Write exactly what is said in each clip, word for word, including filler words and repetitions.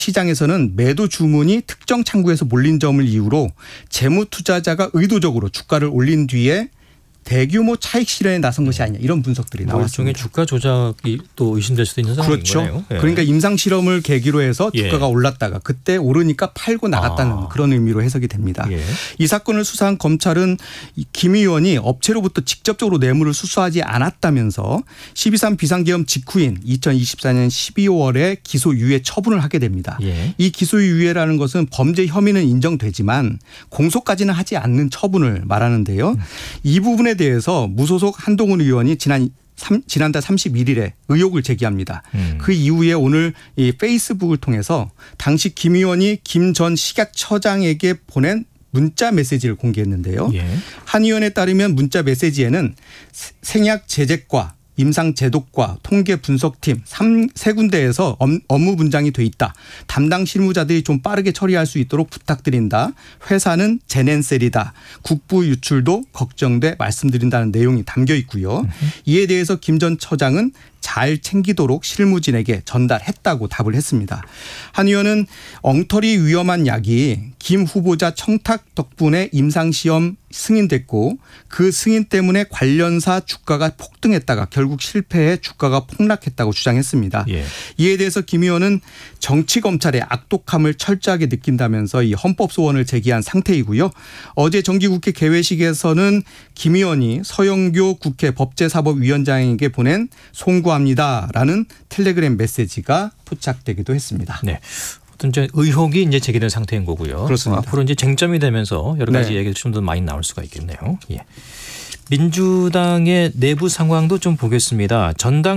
시장에서는 매도 주문이 특정 창구에서 몰린 점을 이유로 재무 투자자가 의도적으로 주가를 올린 뒤에 대규모 차익 실현에 나선 것이 아니냐 이런 분석들이 뭐 나왔습니다. 일종의 주가 조작이 또 의심될 수도 있는 상황인 그렇죠. 거네요. 예. 그러니까 임상 실험을 계기로 해서 주가가 예. 올랐다가 그때 오르니까 팔고 나갔다는 아. 그런 의미로 해석이 됩니다. 예. 이 사건을 수사한 검찰은 김 의원이 업체로부터 직접적으로 뇌물을 수수하지 않았다면서 십이 삼 비상계엄 직후인 이천이십사 년 십이월에 기소유예 처분을 하게 됩니다. 예. 이 기소유예라는 것은 범죄 혐의는 인정되지만 공소까지는 하지 않는 처분을 말하는데요. 음. 이 부분에 대해서 무소속 한동훈 의원이 지난 지난달 삼십일 일에 의혹을 제기합니다. 음. 그 이후에 오늘 이 페이스북을 통해서 당시 김 의원이 김 전 식약처장에게 보낸 문자 메시지를 공개했는데요. 예. 한 의원에 따르면 문자 메시지에는 생약 제재과 임상 제독과 통계 분석팀 세 군데에서 업무 분장이 돼 있다. 담당 실무자들이 좀 빠르게 처리할 수 있도록 부탁드린다. 회사는 제넨셀이다. 국부 유출도 걱정돼 말씀드린다는 내용이 담겨 있고요. 이에 대해서 김 전 처장은 잘 챙기도록 실무진에게 전달했다고 답을 했습니다. 한 의원은 엉터리 위험한 약이 김 후보자 청탁 덕분에 임상시험 승인됐고 그 승인 때문에 관련사 주가가 폭등했다가 결국 실패해 주가가 폭락했다고 주장했습니다. 예. 이에 대해서 김 의원은 정치검찰의 악독함을 철저하게 느낀다면서 이 헌법소원을 제기한 상태이고요. 어제 정기국회 개회식에서는 김 의원이 서영교 국회 법제사법위원장에게 보낸 송구합니다라는 텔레그램 메시지가 포착되기도 했습니다. 네. 이제 의혹이 이제 제기된 상태인 거고요. 그렇습니다. 앞으로 이제 쟁점이 되면서 여러 가지 네. 얘기가 좀 더 많이 나올 수가 있겠네요. 예. 민주당의 내부 상황도 좀 보겠습니다.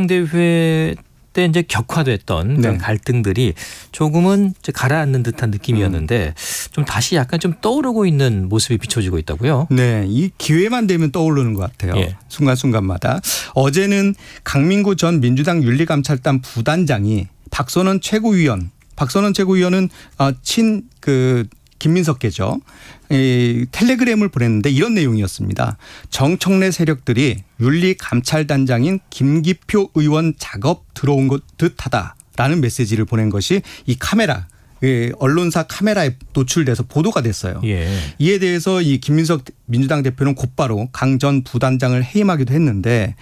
전당대회 때 이제 격화됐던 그런 네. 갈등들이 조금은 이제 가라앉는 듯한 느낌이었는데 음. 좀 다시 약간 좀 떠오르고 있는 모습이 비춰지고 있다고요. 네, 이 기회만 되면 떠오르는 것 같아요. 예. 순간순간마다. 어제는 강민구 전 민주당 윤리감찰단 부단장이 박선원 최고위원 박선원 최고위원은 친 그 김민석계죠. 이 텔레그램을 보냈는데 이런 내용이었습니다. 정청래 세력들이 윤리감찰단장인 김기표 의원 작업 들어온 것 듯하다라는 메시지를 보낸 것이 이 카메라 언론사 카메라에 노출돼서 보도가 됐어요. 예. 이에 대해서 이 김민석 민주당 대표는 곧바로 강 전 부단장을 해임하기도 했는데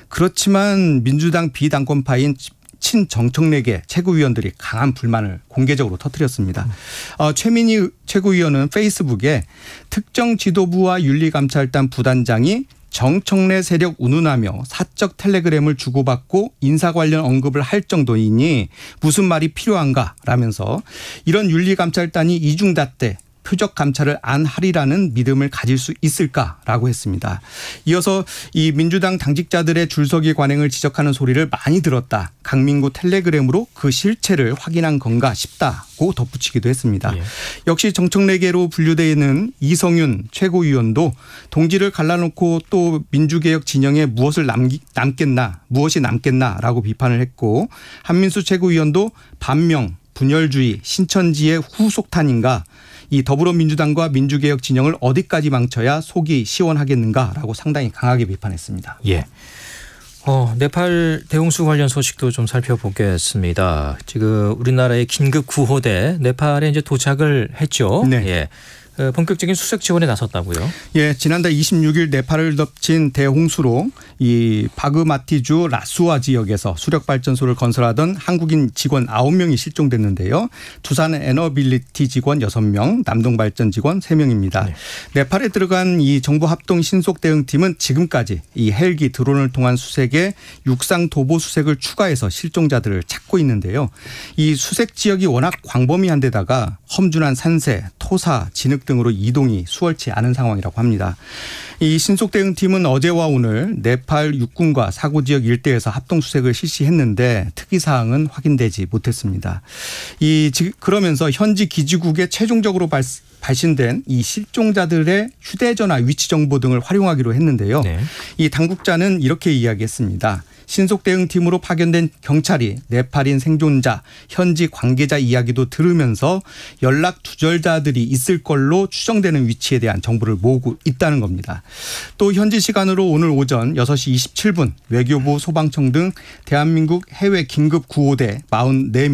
그렇지만 민주당 비당권파인 친 정청래계 최고위원들이 강한 불만을 공개적으로 터뜨렸습니다. 어, 최민희 최고위원은 페이스북에 특정 지도부와 윤리감찰단 부단장이 정청래 세력 운운하며 사적 텔레그램을 주고받고 인사 관련 언급을 할 정도이니 무슨 말이 필요한가 라면서 이런 윤리감찰단이 이중잣대 표적 감찰을 안 하리라는 믿음을 가질 수 있을까라고 했습니다. 이어서 이 민주당 당직자들의 줄서기 관행을 지적하는 소리를 많이 들었다. 강민구 텔레그램으로 그 실체를 확인한 건가 싶다고 덧붙이기도 했습니다. 예. 역시 정청래계로 분류되어 있는 이성윤 최고위원도 동지를 갈라놓고 또 민주개혁 진영에 무엇을 남기, 남겠나 무엇이 남겠나라고 비판을 했고 한민수 최고위원도 반명 분열주의 신천지의 후속탄인가 이 더불어민주당과 민주개혁 진영을 어디까지 망쳐야 속이 시원하겠는가라고 상당히 강하게 비판했습니다. 예. 어, 네팔 대홍수 관련 소식도 좀 살펴보겠습니다. 지금 우리나라의 긴급 구호대 네팔에 이제 도착을 했죠. 네. 예. 본격적인 수색 지원에 나섰다고요? 예, 지난달 이십육 일 네팔을 덮친 대홍수로 이 바그마티주 라수아 지역에서 수력 발전소를 건설하던 한국인 직원 아홉 명이 실종됐는데요. 두산 에너빌리티 직원 여섯 명, 남동발전 직원 세 명입니다. 네. 네팔에 들어간 이 정부 합동 신속 대응팀은 지금까지 이 헬기 드론을 통한 수색에 육상 도보 수색을 추가해서 실종자들을 찾고 있는데요. 이 수색 지역이 워낙 광범위한 데다가 험준한 산세, 토사, 진흙 등으로 이동이 수월치 않은 상황이라고 합니다. 이 신속대응팀은 어제와 오늘 네팔 육군과 사고 지역 일대에서 합동수색을 실시했는데 특이사항은 확인되지 못했습니다. 이 그러면서 현지 기지국에 최종적으로 발, 발신된 이 실종자들의 휴대전화 위치 정보 등을 활용하기로 했는데요. 네. 이 당국자는 이렇게 이야기했습니다. 신속대응팀으로 파견된 경찰이 네팔인 생존자, 현지 관계자 이야기도 들으면서 연락 두절자들이 있을 걸로 추정되는 위치에 대한 정보를 모으고 있다는 겁니다. 또 현지 시간으로 오늘 오전 여섯 시 이십칠 분 외교부 소방청 등 대한민국 해외 긴급 구호대 사십사 명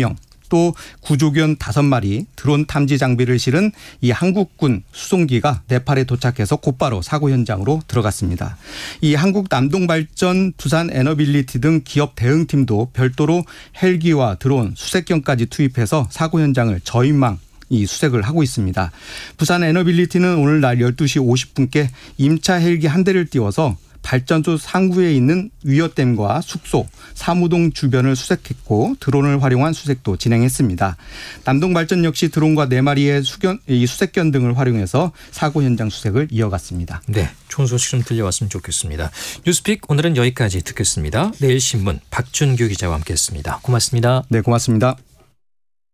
또 구조견 다섯 마리, 드론 탐지 장비를 실은 이 한국군 수송기가 네팔에 도착해서 곧바로 사고 현장으로 들어갔습니다. 이 한국 남동발전, 두산 에너빌리티 등 기업 대응팀도 별도로 헬기와 드론, 수색견까지 투입해서 사고 현장을 저인망 이 수색을 하고 있습니다. 부산 에너빌리티는 오늘 날 열두 시 오십 분께 임차 헬기 한 대를 띄워서 발전소 상부에 있는 위어댐과 숙소, 사무동 주변을 수색했고 드론을 활용한 수색도 진행했습니다. 남동발전 역시 드론과 네 마리의 수견, 이 수색견 등을 활용해서 사고 현장 수색을 이어갔습니다. 네, 좋은 소식 좀 들려왔으면 좋겠습니다. 뉴스픽 오늘은 여기까지 듣겠습니다. 내일 신문 박준규 기자와 함께했습니다. 고맙습니다. 네, 고맙습니다.